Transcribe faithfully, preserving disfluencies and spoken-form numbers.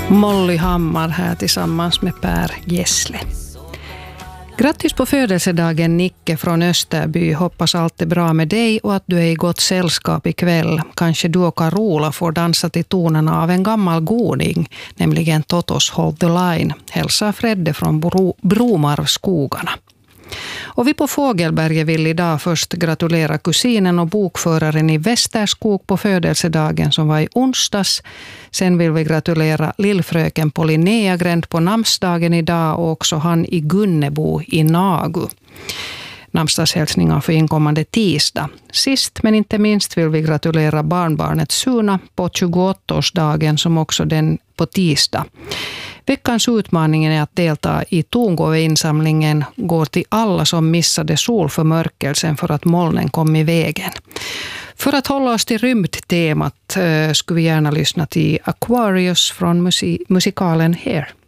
Molly Hammar här tillsammans med Per Gessle. Grattis på födelsedagen Nicke från Österby. Hoppas allt är bra med dig och att du är i gott sällskap ikväll. Kanske du och Carola får dansa till tonerna av en gammal goding, nämligen Totos Hold the Line. Hälsa Fredde från Bro- Bromarvskogarna. Och vi på Fågelberget vill idag först gratulera kusinen och bokföraren i Västerskog på födelsedagen som var i onsdags. Sen vill vi gratulera lillfröken på Linnea-gränd på namnsdagen idag och också han i Gunnebo i Nagu. Namnsdagshälsningar för inkommande tisdag. Sist men inte minst vill vi gratulera barnbarnet Suna på tjugoåttaårsdagen som också den på tisdag. Veckans utmaning är att delta i Tongåve-insamlingen går till alla som missade solförmörkelsen för att molnen kom i vägen. För att hålla oss till rymdtemat skulle vi gärna lyssna till Aquarius från musik- musikalen Hair.